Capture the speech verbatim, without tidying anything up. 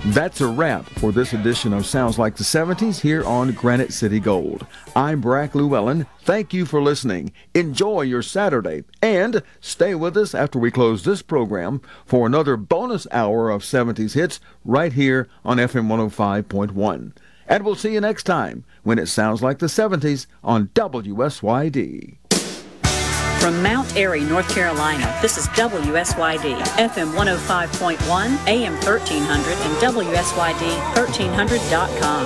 That's a wrap for this edition of Sounds Like the seventies here on Granite City Gold. I'm Brack Llewellyn. Thank you for listening. Enjoy your Saturday, and stay with us after we close this program for another bonus hour of seventies hits right here on F M one oh five point one. And we'll see you next time when it sounds like the seventies on W S Y D. From Mount Airy, North Carolina, this is W S Y D, F M one oh five point one, A M thirteen hundred, and W S Y D thirteen hundred dot com.